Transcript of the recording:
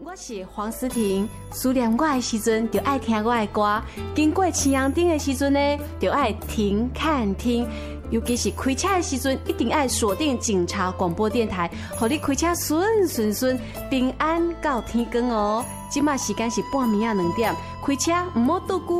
我是黄思婷，思念我的时阵就爱听我的歌，经过青阳顶的时阵呢，就爱停看听。尤其是开车的时阵，一定爱锁定警察广播电台，互你开车顺，平安到天光哦。即马时间是半暝2点，开车唔好倒久。